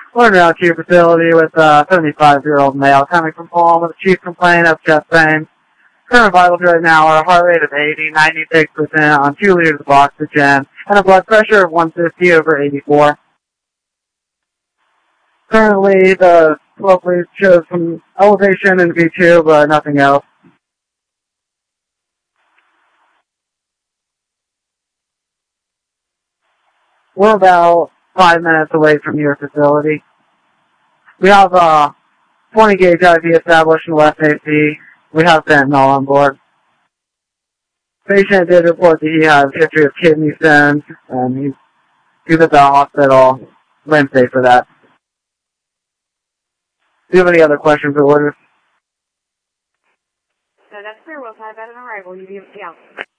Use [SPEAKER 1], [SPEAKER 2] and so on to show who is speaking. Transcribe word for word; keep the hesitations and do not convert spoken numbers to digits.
[SPEAKER 1] We're now to your facility with a seventy-five-year-old male coming from home with a chief complaint of chest pain. Current vitals right now are a heart rate of eighty, ninety-six percent on two liters of oxygen, and a blood pressure of one fifty over eighty-four. Currently, the flow lead shows some elevation in V two, but nothing else. We're about five minutes away from your facility. We have a twenty gauge I V established in the left A C. We have fentanyl on board. Patient did report that he has a history of kidney stones, and he's, he's at the hospital Wednesday for that. Do you have any other questions or orders?
[SPEAKER 2] No, that's clear. We'll have that on arrival. You be out.